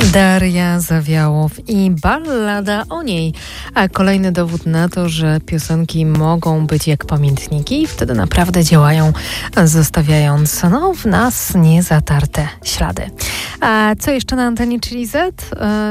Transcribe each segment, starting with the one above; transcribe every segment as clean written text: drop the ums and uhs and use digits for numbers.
Daria Zawiałow i ballada o niej. A kolejny dowód na to, że piosenki mogą być jak pamiętniki i wtedy naprawdę działają, zostawiając w nas niezatarte ślady. A co jeszcze na antenie Chili Z?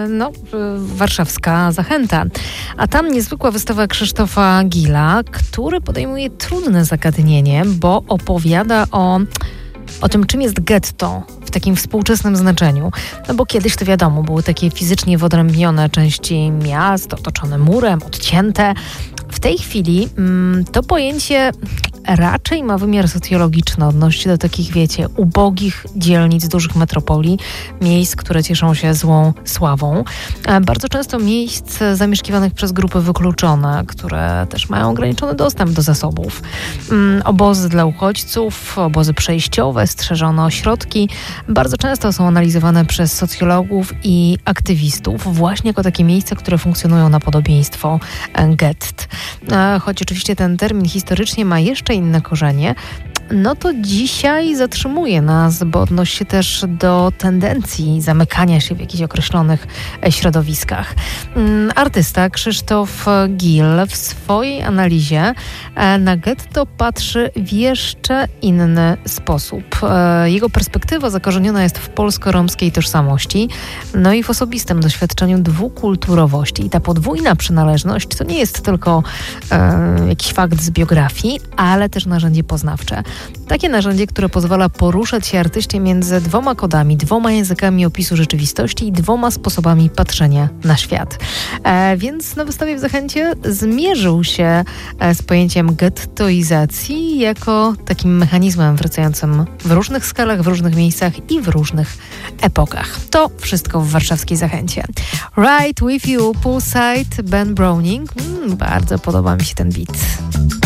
Warszawska Zachęta. A tam niezwykła wystawa Krzysztofa Gilla, który podejmuje trudne zagadnienie, bo opowiada o tym, czym jest getto w takim współczesnym znaczeniu. No bo kiedyś to wiadomo, były takie fizycznie wyodrębnione części miast, otoczone murem, odcięte. W tej chwili to pojęcie raczej ma wymiar socjologiczny, odnosi się do takich, ubogich dzielnic dużych metropolii, miejsc, które cieszą się złą sławą. Bardzo często miejsc zamieszkiwanych przez grupy wykluczone, które też mają ograniczony dostęp do zasobów. Obozy dla uchodźców, obozy przejściowe, strzeżone ośrodki bardzo często są analizowane przez socjologów i aktywistów właśnie jako takie miejsca, które funkcjonują na podobieństwo gett. Choć oczywiście ten termin historycznie ma jeszcze inne korzenie, to dzisiaj zatrzymuje nas, bo odnosi się też do tendencji zamykania się w jakichś określonych środowiskach. Artysta Krzysztof Gill w swojej analizie na getto patrzy w jeszcze inny sposób. Jego perspektywa zakorzeniona jest w polsko-romskiej tożsamości, i w osobistym doświadczeniu dwukulturowości. I ta podwójna przynależność to nie jest tylko jakiś fakt z biografii, ale też narzędzie poznawcze. Takie narzędzie, które pozwala poruszać się artyście między dwoma kodami, dwoma językami opisu rzeczywistości i dwoma sposobami patrzenia na świat. Więc na wystawie w Zachęcie zmierzył się z pojęciem gettoizacji jako takim mechanizmem wracającym w różnych skalach, w różnych miejscach i w różnych epokach. To wszystko w warszawskiej Zachęcie. Right With You, Poolside, Ben Browning. Bardzo podoba mi się ten beat.